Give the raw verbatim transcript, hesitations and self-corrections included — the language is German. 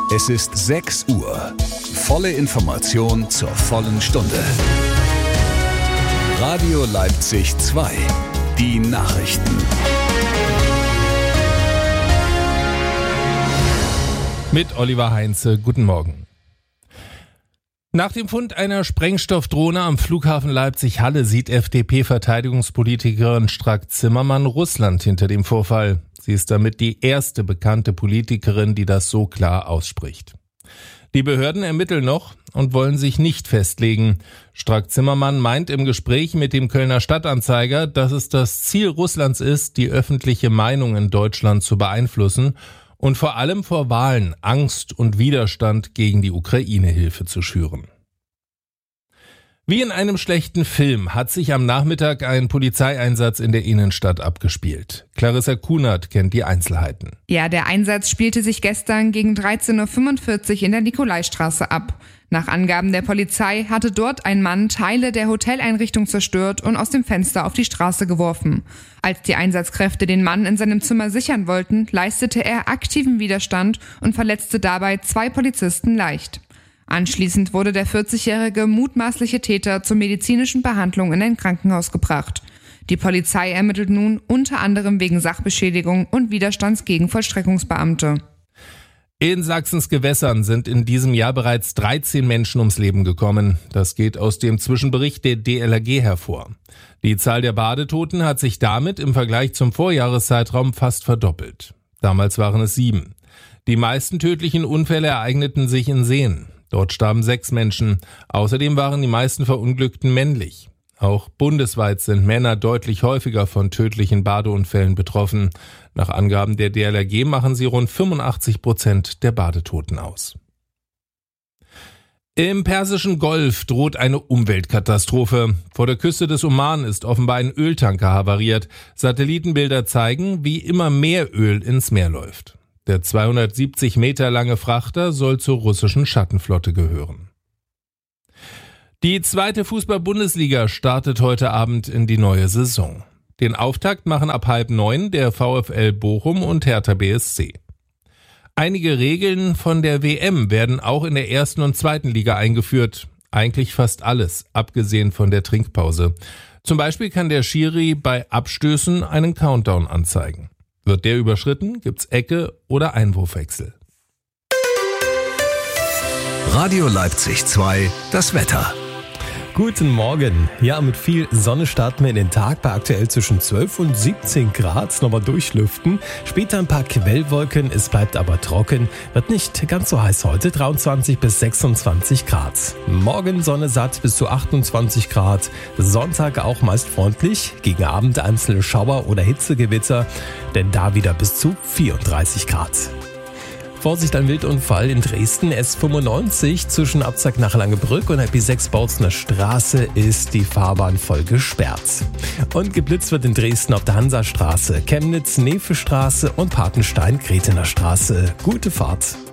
Es ist sechs Uhr. Volle Information zur vollen Stunde. Radio Leipzig zwei. Die Nachrichten. Mit Oliver Heinze. Guten Morgen. Nach dem Fund einer Sprengstoffdrohne am Flughafen Leipzig-Halle sieht F D P-Verteidigungspolitikerin Strack-Zimmermann Russland hinter dem Vorfall. Sie ist damit die erste bekannte Politikerin, die das so klar ausspricht. Die Behörden ermitteln noch und wollen sich nicht festlegen. Strack-Zimmermann meint im Gespräch mit dem Kölner Stadtanzeiger, dass es das Ziel Russlands ist, die öffentliche Meinung in Deutschland zu beeinflussen und vor allem vor Wahlen Angst und Widerstand gegen die Ukraine-Hilfe zu schüren. Wie in einem schlechten Film hat sich am Nachmittag ein Polizeieinsatz in der Innenstadt abgespielt. Clarissa Kunert kennt die Einzelheiten. Ja, der Einsatz spielte sich gestern gegen dreizehn Uhr fünfundvierzig in der Nikolaistraße ab. Nach Angaben der Polizei hatte dort ein Mann Teile der Hoteleinrichtung zerstört und aus dem Fenster auf die Straße geworfen. Als die Einsatzkräfte den Mann in seinem Zimmer sichern wollten, leistete er aktiven Widerstand und verletzte dabei zwei Polizisten leicht. Anschließend wurde der vierzigjährige mutmaßliche Täter zur medizinischen Behandlung in ein Krankenhaus gebracht. Die Polizei ermittelt nun unter anderem wegen Sachbeschädigung und Widerstands gegen Vollstreckungsbeamte. In Sachsens Gewässern sind in diesem Jahr bereits dreizehn Menschen ums Leben gekommen. Das geht aus dem Zwischenbericht der D L R G hervor. Die Zahl der Badetoten hat sich damit im Vergleich zum Vorjahreszeitraum fast verdoppelt. Damals waren es sieben. Die meisten tödlichen Unfälle ereigneten sich in Seen. Dort starben sechs Menschen. Außerdem waren die meisten Verunglückten männlich. Auch bundesweit sind Männer deutlich häufiger von tödlichen Badeunfällen betroffen. Nach Angaben der D L R G machen sie rund fünfundachtzig Prozent der Badetoten aus. Im Persischen Golf droht eine Umweltkatastrophe. Vor der Küste des Oman ist offenbar ein Öltanker havariert. Satellitenbilder zeigen, wie immer mehr Öl ins Meer läuft. Der zweihundertsiebzig Meter lange Frachter soll zur russischen Schattenflotte gehören. Die zweite Fußball-Bundesliga startet heute Abend in die neue Saison. Den Auftakt machen ab halb neun der VfL Bochum und Hertha B S C. Einige Regeln von der W M werden auch in der ersten und zweiten Liga eingeführt. Eigentlich fast alles, abgesehen von der Trinkpause. Zum Beispiel kann der Schiri bei Abstößen einen Countdown anzeigen. Wird der überschritten, gibt's Ecke oder Einwurfwechsel. Radio Leipzig zwei, das Wetter. Guten Morgen. Ja, mit viel Sonne starten wir in den Tag bei aktuell zwischen zwölf und siebzehn Grad. Nochmal durchlüften. Später ein paar Quellwolken, es bleibt aber trocken. Wird nicht ganz so heiß heute, dreiundzwanzig bis sechsundzwanzig Grad. Morgen Sonne satt bis zu achtundzwanzig Grad. Sonntag auch meist freundlich. Gegen Abend einzelne Schauer oder Hitzegewitter, denn da wieder bis zu vierunddreißig Grad. Vorsicht, ein Wildunfall in Dresden, S fünfundneunzig zwischen Abzack nach Langebrück und B sechs Bautzener Straße ist die Fahrbahn voll gesperrt. Und geblitzt wird in Dresden auf der Hansastraße, Chemnitz, Nefe Straße und Patenstein, Gretener Straße. Gute Fahrt.